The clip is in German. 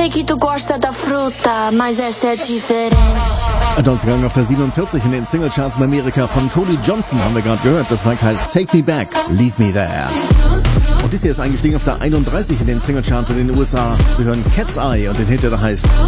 sei que tu gosta da fruta, mas essa é diferente. Adolfsgang auf der 47 in den Singlecharts in Amerika von Cody Johnson haben wir gerade gehört. Das Werk heißt Take Me Back, Leave Me There. Und dies hier ist eingestiegen auf der 31 in den Singlecharts in den USA. Wir hören Cat's Eye und den Hit, der da heißt